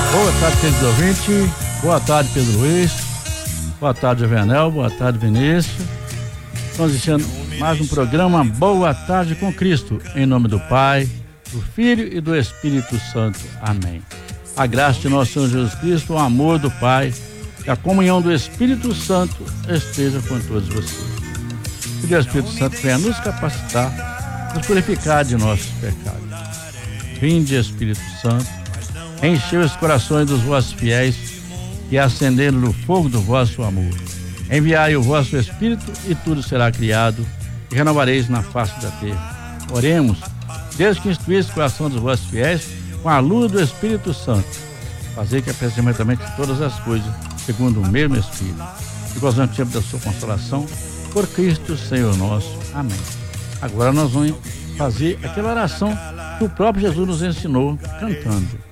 Boa tarde, queridos ouvintes. Boa tarde, Pedro Luiz. Boa tarde, Juvenel. Boa tarde, Vinícius. Estamos iniciando mais um programa Boa Tarde com Cristo. Em nome do Pai, do Filho e do Espírito Santo. Amém. A graça de nosso Senhor Jesus Cristo, o amor do Pai e a comunhão do Espírito Santo esteja com todos vocês. Que o Espírito Santo venha nos capacitar, nos purificar de nossos pecados. Vinde, Espírito Santo, enchei os corações dos vossos fiéis e acendei no fogo do vosso amor. Enviai o vosso Espírito e tudo será criado e renovareis na face da terra. Oremos, Deus que instruísse o coração dos vossos fiéis com a luz do Espírito Santo. Fazer que apreciemos também todas as coisas segundo o mesmo Espírito. E gozamos sempre da sua consolação por Cristo Senhor nosso. Amém. Agora nós vamos fazer aquela oração que o próprio Jesus nos ensinou cantando.